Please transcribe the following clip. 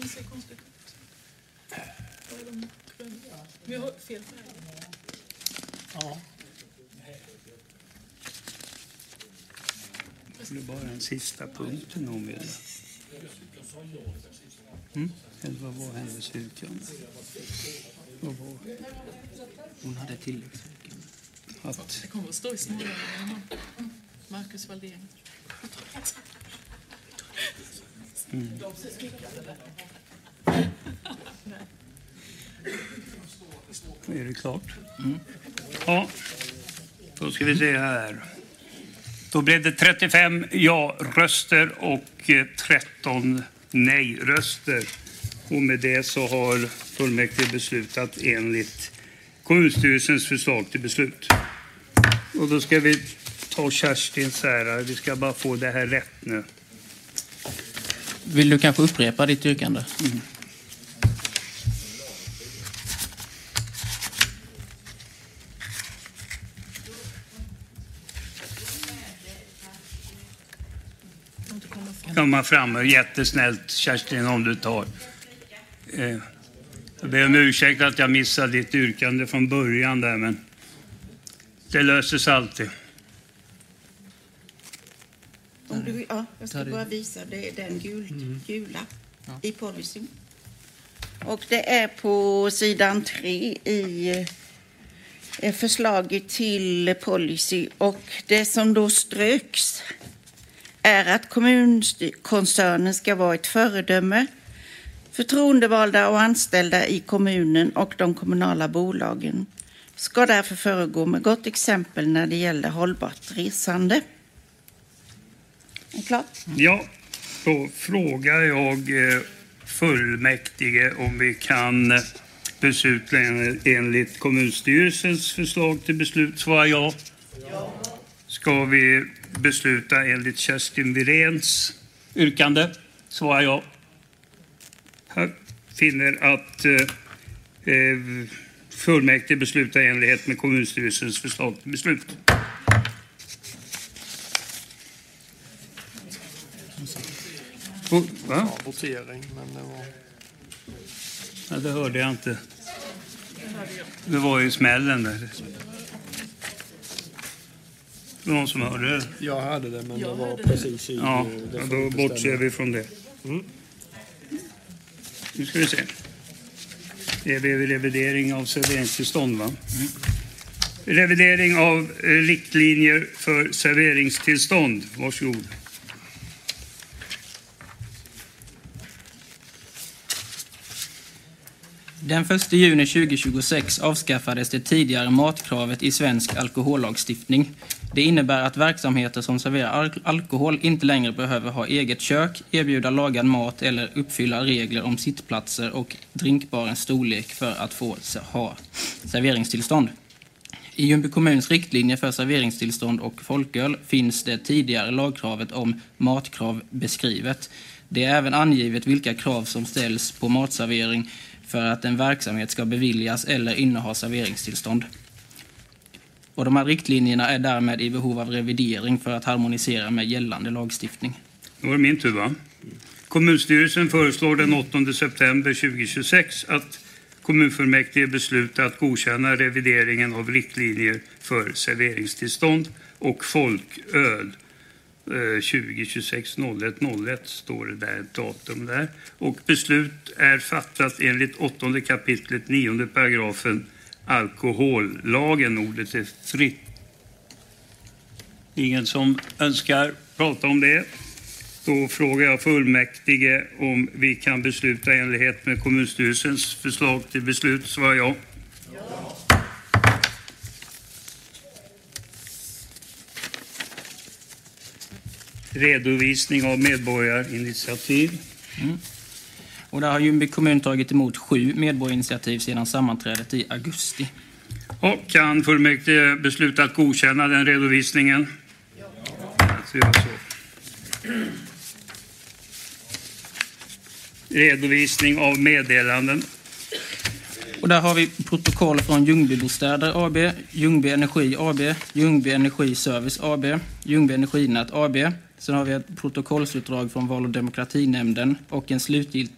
Den ser konstigt ut. Var är de gröna? Vi har fel färg. Ja. Det är bara den sista punkten om det. Eller vad var hennes yrkande? Vad var? Hon hade tilläggsyrkande. Att Det kommer att stå i smålänningen. Marcus Valdén. är det klart? Ja, då ska vi se här. Då blev det 35 ja-röster och 13 nej-röster. Och med det så har fullmäktige beslutat enligt kommunstyrelsens förslag till beslut. Och då ska vi ta Kerstin så här. Vi ska bara få det här rätt nu. Vill du kanske upprepa ditt yrkande? Komma fram. Jättesnällt, Kerstin, om du tar. Jag ber om ursäkt att jag missade ditt yrkande från början där, men det löses alltid. Om du, ja, jag ska bara visa det, den gula i policyn. Och det är på sidan 3 i förslaget till policy. Och det som då ströks är att kommunkoncernen ska vara ett föredöme. Förtroendevalda och anställda i kommunen och de kommunala bolagen ska därför föregå med gott exempel när det gäller hållbart resande. Är det klart? Ja, då frågar jag fullmäktige om vi kan besluta enligt kommunstyrelsens förslag till beslut. Svarar jag. Ska vi besluta enligt Kerstin Viréns yrkande? Svarar jag. Jag finner att fullmäktige beslutar i enlighet med kommunstyrelsens förslag till beslut. Va? Votering, men det var... Ja, det hörde jag inte. Det var ju smällen där. Någon som hörde det? Jag hade det, men det var precis i... Ja, då bortser vi från det. Nu ska vi se. Det är revidering av serveringstillstånd, va? Revidering av riktlinjer för serveringstillstånd. Varsågod. Den 1 juni 2026 avskaffades det tidigare matkravet i svensk alkohollagstiftning. Det innebär att verksamheter som serverar alkohol inte längre behöver ha eget kök, erbjuda lagad mat eller uppfylla regler om sittplatser och drinkbarens storlek för att få ha serveringstillstånd. I Ljungby kommuns riktlinjer för serveringstillstånd och folköl finns det tidigare lagkravet om matkrav beskrivet. Det är även angivet vilka krav som ställs på matservering för att en verksamhet ska beviljas eller inneha serveringstillstånd. Och de här riktlinjerna är därmed i behov av revidering för att harmonisera med gällande lagstiftning. Det var min tur, va? Kommunstyrelsen föreslår den 8 september 2026 att kommunfullmäktige beslutar att godkänna revideringen av riktlinjer för serveringstillstånd och folköl. 2026-01-01 står det där, ett datum där. Och beslut är fattat enligt 8 kapitlet 9 paragrafen alkohollagen. Ordet är fritt. Ingen som önskar prata om det. Då frågar jag fullmäktige om vi kan besluta i enlighet med kommunstyrelsens förslag till beslut. Svarar jag. Redovisning av medborgarinitiativ. Och där har Ljungby kommun tagit emot 7 medborgarinitiativ sedan sammanträdet i augusti. Och kan fullmäktige besluta att godkänna den redovisningen? Ja. Redovisning av meddelanden. Och där har vi protokoll från Ljungby Bostäder AB, Ljungby Energi AB, Ljungby Energi Service AB, Ljungby Energinät AB. Sen har vi ett protokollsutdrag från Val- och demokratinämnden och en